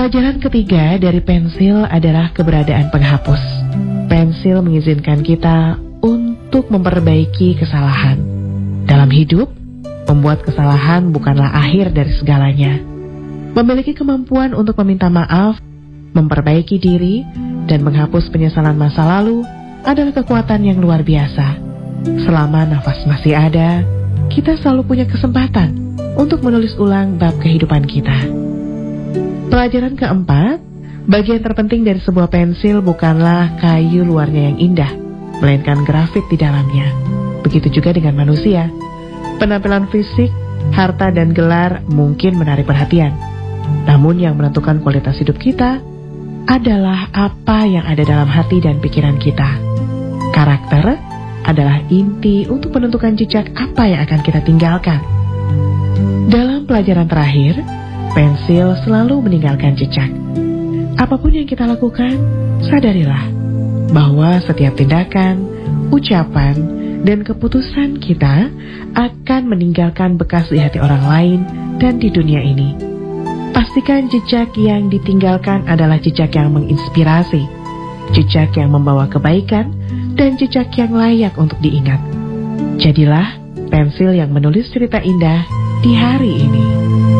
Pelajaran ketiga dari pensil adalah keberadaan penghapus. Pensil mengizinkan kita untuk memperbaiki kesalahan. Dalam hidup, membuat kesalahan bukanlah akhir dari segalanya. Memiliki kemampuan untuk meminta maaf, memperbaiki diri, dan menghapus penyesalan masa lalu adalah kekuatan yang luar biasa. Selama nafas masih ada, kita selalu punya kesempatan untuk menulis ulang bab kehidupan kita. Pelajaran keempat, bagian terpenting dari sebuah pensil bukanlah kayu luarnya yang indah, melainkan grafit di dalamnya. Begitu juga dengan manusia. Penampilan fisik, harta, dan gelar mungkin menarik perhatian. Namun yang menentukan kualitas hidup kita adalah apa yang ada dalam hati dan pikiran kita. Karakter adalah inti untuk menentukan jejak apa yang akan kita tinggalkan. Dalam pelajaran terakhir, pensil selalu meninggalkan jejak. Apapun yang kita lakukan, sadarilah bahwa setiap tindakan, ucapan, dan keputusan kita akan meninggalkan bekas di hati orang lain dan di dunia ini. Pastikan jejak yang ditinggalkan adalah jejak yang menginspirasi, jejak yang membawa kebaikan, dan jejak yang layak untuk diingat. Jadilah pensil yang menulis cerita indah di hari ini.